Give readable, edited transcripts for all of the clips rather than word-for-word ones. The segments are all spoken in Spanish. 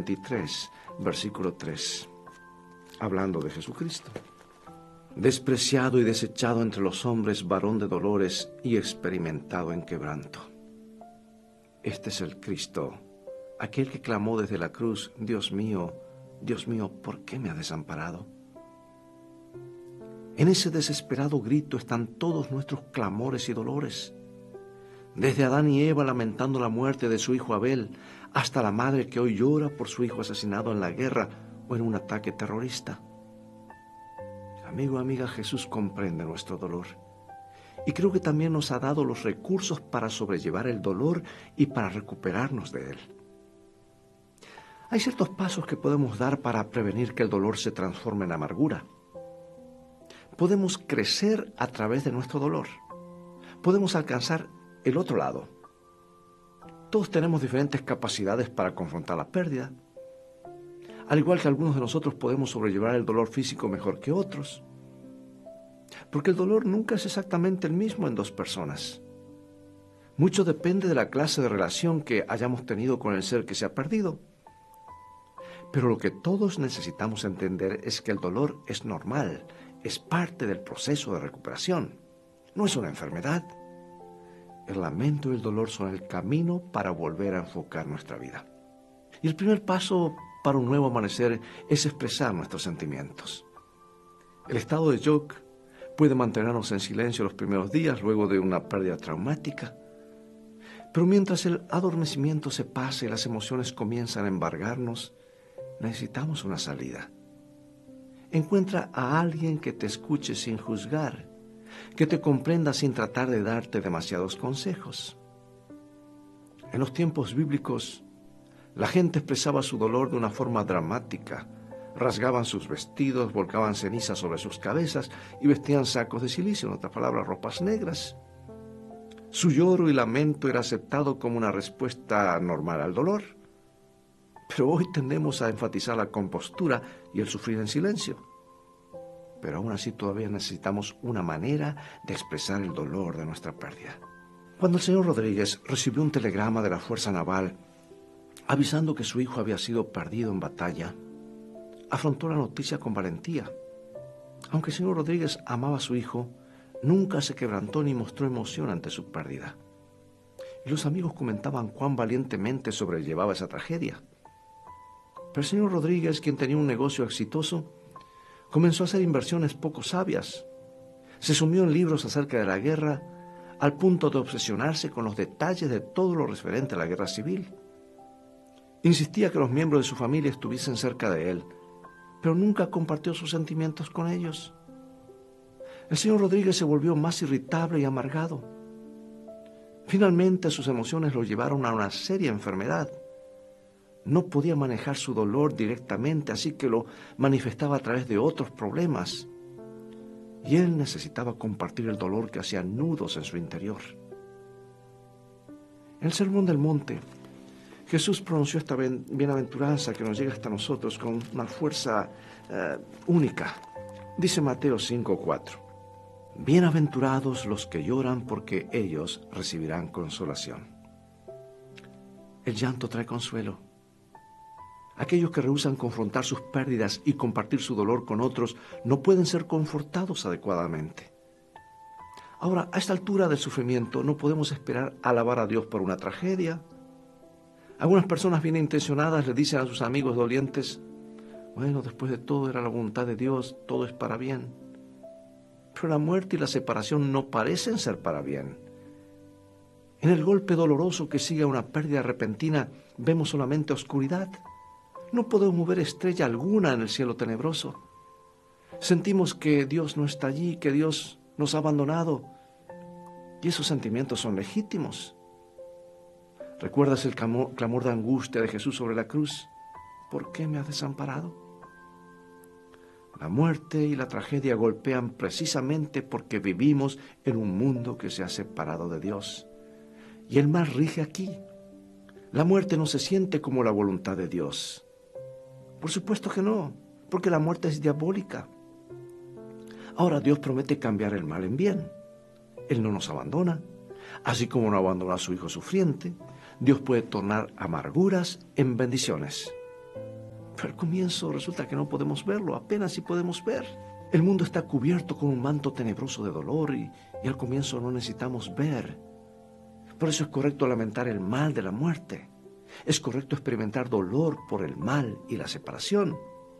23, versículo 3, hablando de Jesucristo. Despreciado y desechado entre los hombres, varón de dolores y experimentado en quebranto. Este es el Cristo, aquel que clamó desde la cruz: Dios mío, ¿por qué me has desamparado? En ese desesperado grito están todos nuestros clamores y dolores. Desde Adán y Eva lamentando la muerte de su hijo Abel, hasta la madre que hoy llora por su hijo asesinado en la guerra o en un ataque terrorista. Amigo, amiga, Jesús comprende nuestro dolor. Y creo que también nos ha dado los recursos para sobrellevar el dolor y para recuperarnos de él. Hay ciertos pasos que podemos dar para prevenir que el dolor se transforme en amargura. Podemos crecer a través de nuestro dolor. Podemos alcanzar el otro lado. Todos tenemos diferentes capacidades para confrontar la pérdida. Al igual que algunos de nosotros podemos sobrellevar el dolor físico mejor que otros. Porque el dolor nunca es exactamente el mismo en dos personas. Mucho depende de la clase de relación que hayamos tenido con el ser que se ha perdido. Pero lo que todos necesitamos entender es que el dolor es normal, es parte del proceso de recuperación. No es una enfermedad. El lamento y el dolor son el camino para volver a enfocar nuestra vida. Y el primer paso para un nuevo amanecer es expresar nuestros sentimientos. El estado de shock puede mantenernos en silencio los primeros días luego de una pérdida traumática. Pero mientras el adormecimiento se pasa y las emociones comienzan a embargarnos, necesitamos una salida. Encuentra a alguien que te escuche sin juzgar, que te comprenda sin tratar de darte demasiados consejos. En los tiempos bíblicos, la gente expresaba su dolor de una forma dramática. Rasgaban sus vestidos, volcaban cenizas sobre sus cabezas y vestían sacos de silicio, en otras palabras, ropas negras. Su lloro y lamento era aceptado como una respuesta normal al dolor. Pero hoy tendemos a enfatizar la compostura y el sufrir en silencio. Pero aún así todavía necesitamos una manera de expresar el dolor de nuestra pérdida. Cuando el señor Rodríguez recibió un telegrama de la Fuerza Naval avisando que su hijo había sido perdido en batalla, afrontó la noticia con valentía. Aunque el señor Rodríguez amaba a su hijo, nunca se quebrantó ni mostró emoción ante su pérdida. Y los amigos comentaban cuán valientemente sobrellevaba esa tragedia. Pero el señor Rodríguez, quien tenía un negocio exitoso, comenzó a hacer inversiones poco sabias. Se sumió en libros acerca de la guerra, al punto de obsesionarse con los detalles de todo lo referente a la guerra civil. Insistía que los miembros de su familia estuviesen cerca de él, pero nunca compartió sus sentimientos con ellos. El señor Rodríguez se volvió más irritable y amargado. Finalmente sus emociones lo llevaron a una seria enfermedad. No podía manejar su dolor directamente, así que lo manifestaba a través de otros problemas. Y él necesitaba compartir el dolor que hacía nudos en su interior. En el Sermón del Monte, Jesús pronunció esta bienaventuranza que nos llega hasta nosotros con una fuerza única. Dice Mateo 5:4. Bienaventurados los que lloran, porque ellos recibirán consolación. El llanto trae consuelo. Aquellos que rehúsan confrontar sus pérdidas y compartir su dolor con otros no pueden ser confortados adecuadamente. Ahora, a esta altura del sufrimiento no podemos esperar alabar a Dios por una tragedia. Algunas personas bien intencionadas le dicen a sus amigos dolientes: bueno, después de todo era la voluntad de Dios, todo es para bien. Pero la muerte y la separación no parecen ser para bien. En el golpe doloroso que sigue a una pérdida repentina, vemos solamente oscuridad. No podemos ver estrella alguna en el cielo tenebroso. Sentimos que Dios no está allí, que Dios nos ha abandonado. Y esos sentimientos son legítimos. ¿Recuerdas el clamor de angustia de Jesús sobre la cruz? ¿Por qué me has desamparado? La muerte y la tragedia golpean precisamente porque vivimos en un mundo que se ha separado de Dios. Y el mal rige aquí. La muerte no se siente como la voluntad de Dios. Por supuesto que no, porque la muerte es diabólica. Ahora Dios promete cambiar el mal en bien. Él no nos abandona. Así como no abandonó a su hijo sufriente, Dios puede tornar amarguras en bendiciones. Pero al comienzo resulta que no podemos verlo, apenas si podemos ver. El mundo está cubierto con un manto tenebroso de dolor y al comienzo no necesitamos ver. Por eso es correcto lamentar el mal de la muerte. Es correcto experimentar dolor por el mal y la separación.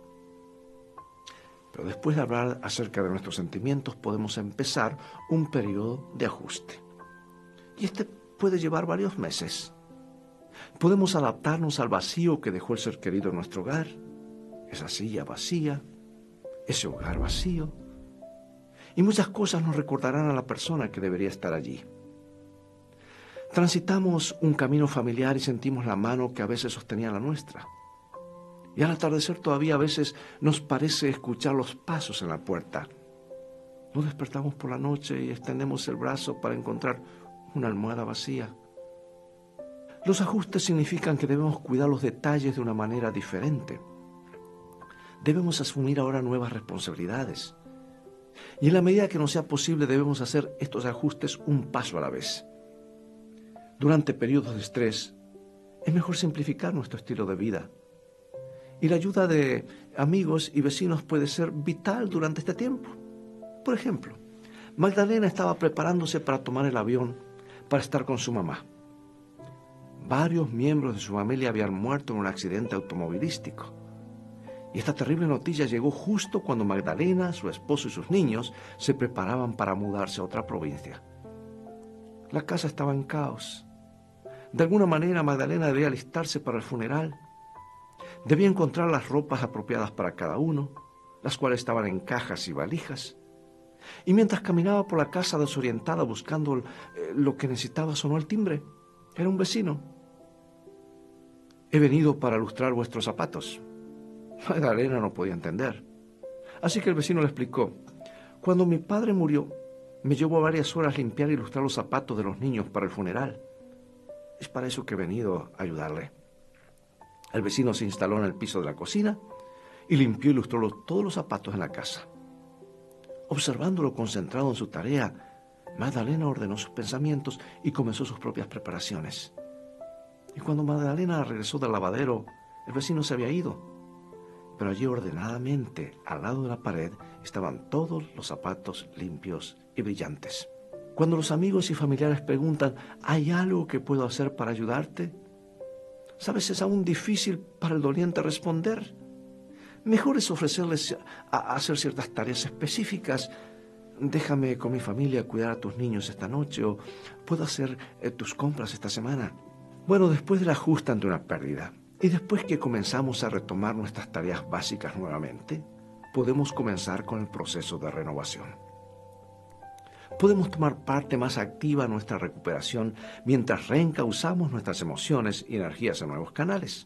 Pero después de hablar acerca de nuestros sentimientos, podemos empezar un periodo de ajuste. Y este puede llevar varios meses. Podemos adaptarnos al vacío que dejó el ser querido en nuestro hogar, esa silla vacía, ese hogar vacío. Y muchas cosas nos recordarán a la persona que debería estar allí. Transitamos un camino familiar y sentimos la mano que a veces sostenía la nuestra. Y al atardecer todavía a veces nos parece escuchar los pasos en la puerta. Nos despertamos por la noche y extendemos el brazo para encontrar una almohada vacía. Los ajustes significan que debemos cuidar los detalles de una manera diferente. Debemos asumir ahora nuevas responsabilidades. Y en la medida que nos sea posible debemos hacer estos ajustes un paso a la vez. Durante periodos de estrés, es mejor simplificar nuestro estilo de vida. Y la ayuda de amigos y vecinos puede ser vital durante este tiempo. Por ejemplo, Magdalena estaba preparándose para tomar el avión para estar con su mamá. Varios miembros de su familia habían muerto en un accidente automovilístico. Y esta terrible noticia llegó justo cuando Magdalena, su esposo y sus niños se preparaban para mudarse a otra provincia. La casa estaba en caos. De alguna manera Magdalena debía alistarse para el funeral. Debía encontrar las ropas apropiadas para cada uno, las cuales estaban en cajas y valijas. Y mientras caminaba por la casa desorientada buscando lo que necesitaba, sonó el timbre. Era un vecino. He venido para lustrar vuestros zapatos. Magdalena no podía entender. Así que el vecino le explicó: cuando mi padre murió, me llevó varias horas limpiar y lustrar los zapatos de los niños para el funeral. Es para eso que he venido a ayudarle. El vecino se instaló en el piso de la cocina y limpió y lustró todos los zapatos en la casa. Observándolo concentrado en su tarea, Magdalena ordenó sus pensamientos y comenzó sus propias preparaciones. Y cuando Magdalena regresó del lavadero, el vecino se había ido. Pero allí ordenadamente, al lado de la pared, estaban todos los zapatos limpios y brillantes. Cuando los amigos y familiares preguntan: ¿hay algo que puedo hacer para ayudarte? ¿Sabes? Es aún difícil para el doliente responder. Mejor es ofrecerles a hacer ciertas tareas específicas. Déjame con mi familia cuidar a tus niños esta noche, o puedo hacer tus compras esta semana. Bueno, después del ajuste ante una pérdida, y después que comenzamos a retomar nuestras tareas básicas nuevamente, podemos comenzar con el proceso de renovación. Podemos tomar parte más activa en nuestra recuperación mientras reencauzamos nuestras emociones y energías en nuevos canales.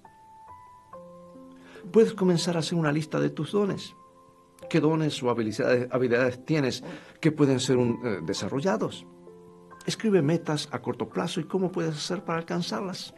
Puedes comenzar a hacer una lista de tus dones. ¿Qué dones o habilidades tienes que pueden ser desarrollados? Escribe metas a corto plazo y cómo puedes hacer para alcanzarlas.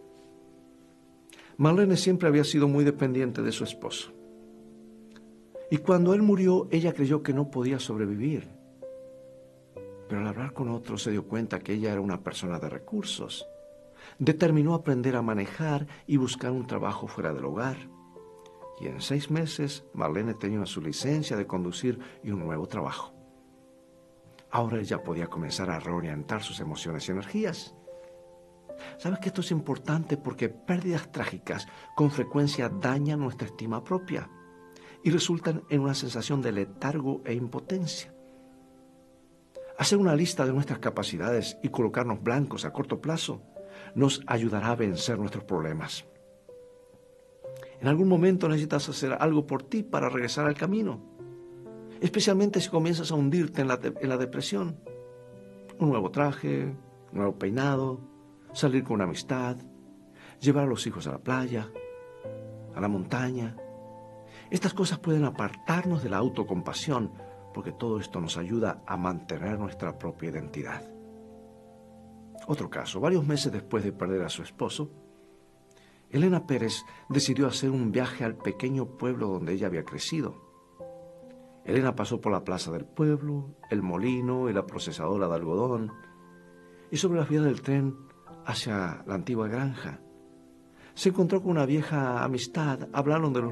Marlene siempre había sido muy dependiente de su esposo. Y cuando él murió, ella creyó que no podía sobrevivir. Pero al hablar con otros se dio cuenta que ella era una persona de recursos. Determinó aprender a manejar y buscar un trabajo fuera del hogar. Y en 6 meses, Marlene tenía su licencia de conducir y un nuevo trabajo. Ahora ella podía comenzar a reorientar sus emociones y energías. ¿Sabes que esto es importante? Porque pérdidas trágicas con frecuencia dañan nuestra estima propia y resultan en una sensación de letargo e impotencia. Hacer una lista de nuestras capacidades y colocarnos blancos a corto plazo nos ayudará a vencer nuestros problemas. En algún momento necesitas hacer algo por ti para regresar al camino, especialmente si comienzas a hundirte en la depresión. Un nuevo traje, un nuevo peinado, salir con una amistad, llevar a los hijos a la playa, a la montaña. Estas cosas pueden apartarnos de la autocompasión, porque todo esto nos ayuda a mantener nuestra propia identidad. Otro caso: varios meses después de perder a su esposo, Elena Pérez decidió hacer un viaje al pequeño pueblo donde ella había crecido. Elena pasó por la plaza del pueblo, el molino y la procesadora de algodón, y sobre las vías del tren hacia la antigua granja. Se encontró con una vieja amistad, hablaron de los